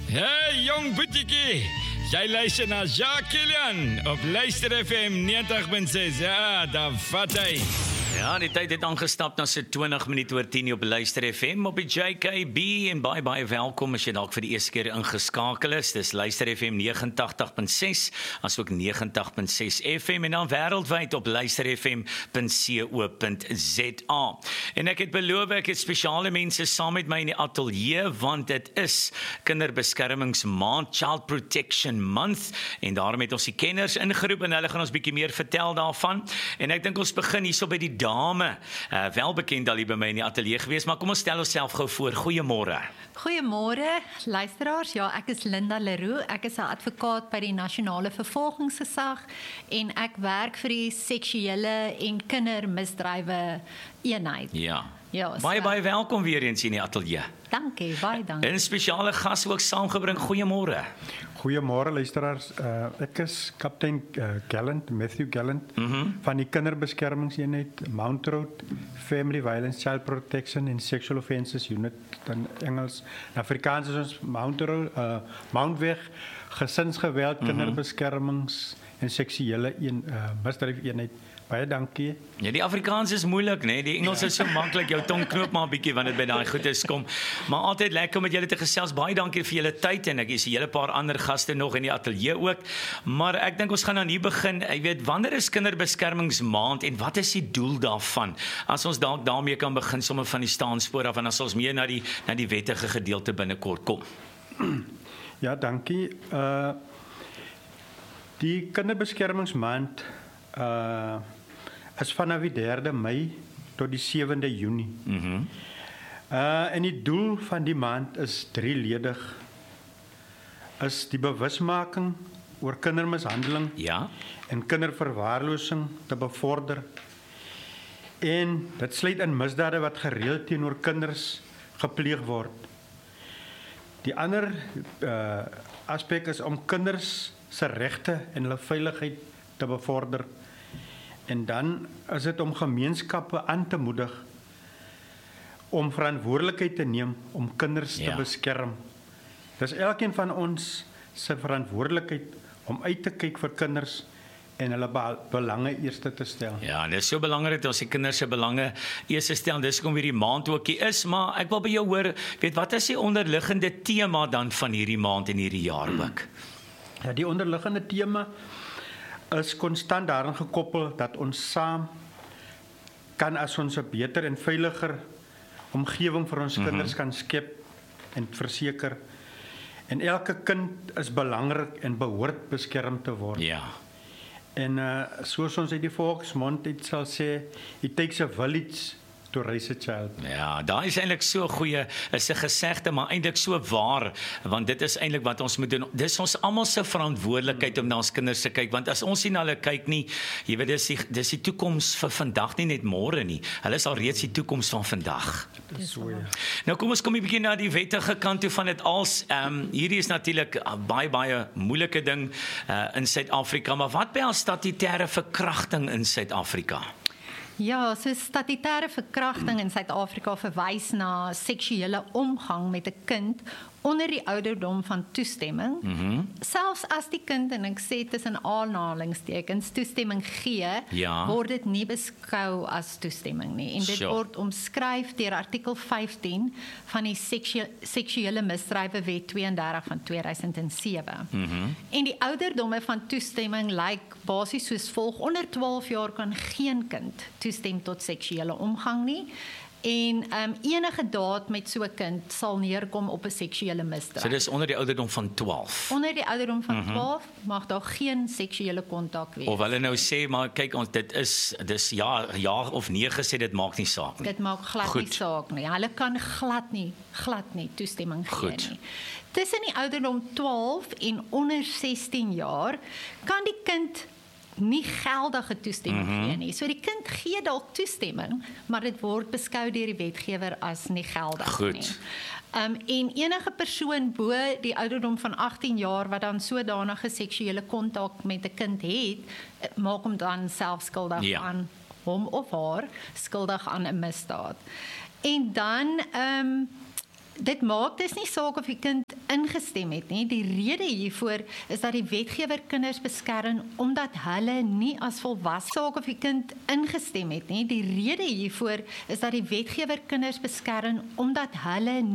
Hey jong boetiekie, jy luister na Jacques Kilian op Luister FM 90.6. Ja, daar vat hy. Ja, die tyd het aangestap na so 20 minute oor 10 op Luister FM op die JKB en baie welkom as jy dalk vir die eerste keer ingeskakel is. Dis Luister FM 89.6 asook 90.6 FM en dan wêreldwyd op luisterfm.co.za. En ek het beloof ek het spesiale mense saam met my in die ateljee want dit is Kinderbeskermingsmaand, Child Protection Month en daarom het ons die kenners ingeroep en hulle gaan ons bietjie meer vertel daarvan. En ek dink ons begin hierso by die dame, welbekend al hier by my in die ateljee gewees, maar kom ons stel onsself gou voor. Goeiemôre. Goeiemôre, luisteraars. Ja, ek is Linda Leroux. Ek is 'n advokaat by die Nasionale Vervolgingsgesag en ek werk vir die seksuele en kindermisdrywe eenheid. Ja. Ja, Baie welkom weer eens in die ateljee. Dankie, baie dankie. 'n spesiale gas ook saamgebring. Goeiemôre. Goeiemôre luisteraars. Ek is kaptein Gallant, Matthew Gallant van die Kinderbeskermingseenheid Mount Road Family Violence, Child Protection and Sexual Offences Unit in Engels. In Afrikaans is ons Mountweg Gesinsgeweld, Kinderbeskermings en Seksuele Misdryfeenheid. Baie dankie. Ja, die Afrikaans is moeilik, né? Die Engels is so maklik. Jou tong knoop maar 'n bietjie wanneer dit by daai goedes kom. Maar altyd lekker om met julle te gesels. Baie dankie vir julle tyd en ek is 'n hele paar ander gaste nog in die ateljee ook. Maar ek dink ons gaan dan hier begin. Jy weet, wanneer is Kinderbeskermingsmaand en wat is die doel daarvan? As ons dalk daarmee kan begin sommer van die staanspoor af en as ons meer na die wettige gedeelte binnekort kom. Ja, dankie. Die Kinderbeskermingsmaand is vanaf die 3de Mei tot die 7de Junie. En die doel van die maand is drieledig. Is die bewusmaking oor kindermishandeling en kinderverwaarlosing te bevorder. En dit sluit in misdade wat gereeld teenoor kinders gepleeg word. Die ander aspek is om kinders se regte en hulle veiligheid te bevorder. En dan is dit om gemeenskappe aan te moedig om verantwoordelikheid te neem om kinders te beskerm. Dis elkeen van ons se verantwoordelikheid om uit te kyk vir kinders en hulle belange eerste te stel. Ja, dit is so belangrik dat ons die kinders se belange eerste stel. Dis hoekom hierdie maand ook hier is, maar ek wil by jou hoor, weet wat is die onderliggende tema dan van hierdie maand en hierdie jaar ook? Ja, die onderliggende tema is konstant daaraan gekoppel dat ons saam kan as ons 'n beter en veiliger omgewing vir ons kinders kan skep en verseker. En elke kind is belangrik en behoort beskerm te word. Ja. En soos ons uit die volksmond dit sal sê, it takes a village to raise a child. Ja, daar is eintlik so goeie, is 'n gesegde, maar eintlik so waar, want dit is eintlik wat ons moet doen. Dis ons almal se verantwoordelikheid om na ons kinders te kyk, want as ons nie na hulle kyk nie, jy weet dis die toekoms vir vandag nie net môre nie. Hulle is al reeds die toekoms van vandag. Dis so ja. Nou kom ons kom 'n bietjie na die wettige kant toe van dit als. Hierdie is natuurlik 'n baie moeilike ding in Suid-Afrika, maar wat behels statutêre verkrachting in Suid-Afrika? Ja, so statutêre verkrachting in Suid-Afrika verwys na seksuele omgang met 'n kind onder die ouderdom van toestemming. Selfs as die kind, en ek sê tussen aanhalingstekens, toestemming gee, word dit nie beskou as toestemming nie. En dit word omskryf deur artikel 15 van die seksuele misdrywe wet 32 van 2007. En die ouderdomme van toestemming lyk basies soos volg: onder 12 jaar kan geen kind toestem tot seksuele omgang nie. En enige daad met so 'n kind sal neerkom op 'n seksuele misdrijf. So dis onder die ouderdom van 12. Onder die ouderdom van 12 mag daar geen seksuele kontak wees. Of hulle nou sê, maar kyk ons dis ja of nee gesê, dit maak nie saak nie. Dit maak glad nie saak nie. Hulle kan glad nie toestemming gee nie. Tussen die ouderdom 12 en onder 16 jaar kan die kind nie geldige toestemming gee nie. So die kind gee dalk toestemming, maar dit word beskou deur die wetgewer as nie geldig nie. En enige persoon bo die ouderdom van 18 jaar wat dan sodanige seksuele kontak met 'n kind het, maak hom dan self skuldig aan hom of haar skuldig aan 'n misdaad. En dan Dit maak dus nie saak of die kind ingestem het nie. Die rede hiervoor is dat die wetgewer kinders beskerm omdat hulle nie as volwasse saak of die kind ingestem het nie. Die rede hiervoor is dat die wetgewer kinders beskerm omdat hulle